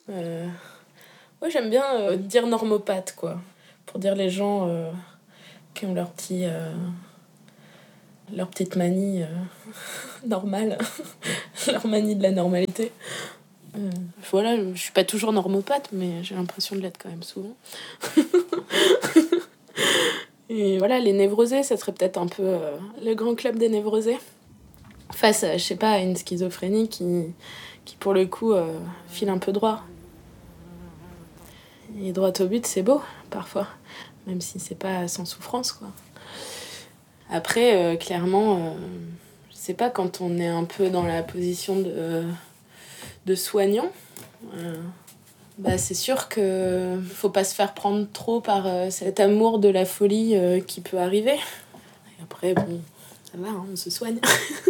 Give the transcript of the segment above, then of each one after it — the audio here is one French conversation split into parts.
Ouais, j'aime bien dire normopathe, quoi. Pour dire les gens qui ont leur petite manie normale, leur manie de la normalité. Voilà, je suis pas toujours normopathe, mais j'ai l'impression de l'être quand même souvent. Et voilà, les névrosés, ça serait peut-être un peu le grand club des névrosés. Face, je sais pas, à une schizophrénie qui pour le coup, file un peu droit. Et droit au but, c'est beau, parfois. Même si c'est pas sans souffrance, quoi. Après, clairement, je sais pas, quand on est un peu dans la position de soignant, c'est sûr que faut pas se faire prendre trop par cet amour de la folie qui peut arriver. Et après, bon, ça va, hein, on se soigne.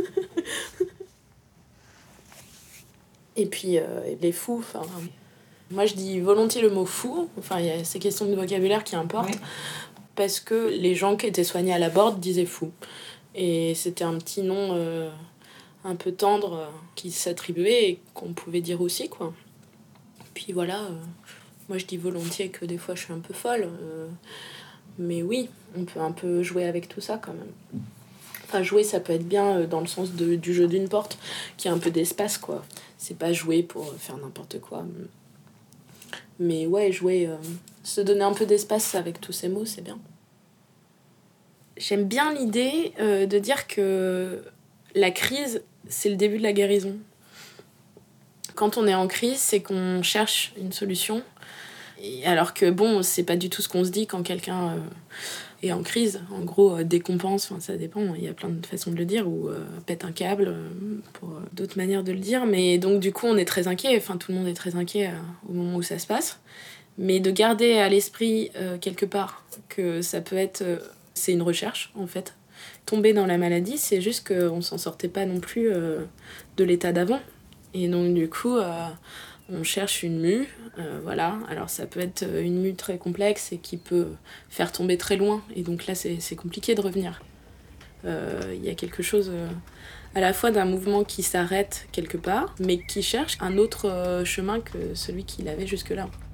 Et puis, les fous, enfin... Moi, je dis volontiers le mot fou. Enfin, il y a ces questions de vocabulaire qui importent. Ouais. Parce que les gens qui étaient soignés à la Borde disaient fou. Et c'était un petit nom un peu tendre qui s'attribuait et qu'on pouvait dire aussi, quoi. Puis voilà, moi je dis volontiers que des fois je suis un peu folle. Mais oui, on peut un peu jouer avec tout ça quand même. Enfin, jouer, ça peut être bien dans le sens du jeu d'une porte, qui a un peu d'espace, quoi. C'est pas jouer pour faire n'importe quoi. Mais ouais, jouer, se donner un peu d'espace avec tous ces mots, c'est bien. J'aime bien l'idée de dire que la crise, c'est le début de la guérison. Quand on est en crise, c'est qu'on cherche une solution. Et alors que bon, c'est pas du tout ce qu'on se dit quand quelqu'un est en crise. En gros, décompense, ça dépend, il y a plein de façons de le dire, ou pète un câble, pour d'autres manières de le dire. Mais donc du coup, on est très inquiet, enfin tout le monde est très inquiet au moment où ça se passe. Mais de garder à l'esprit quelque part que ça peut être... c'est une recherche, en fait. Tomber dans la maladie, c'est juste qu'on s'en sortait pas non plus de l'état d'avant. Et donc du coup... on cherche une mue, voilà. Alors ça peut être une mue très complexe et qui peut faire tomber très loin. Et donc là, c'est compliqué de revenir. Y a quelque chose à la fois d'un mouvement qui s'arrête quelque part, mais qui cherche un autre chemin que celui qu'il avait jusque-là.